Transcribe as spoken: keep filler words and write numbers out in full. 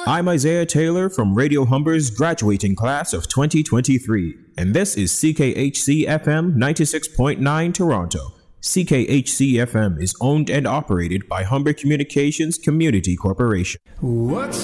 I'm Isaiah Taylor from Radio Humber's graduating class of twenty twenty-three, and this is C K H C F M ninety-six point nine Toronto. C K H C F M is owned and operated by Humber Communications Community Corporation. What's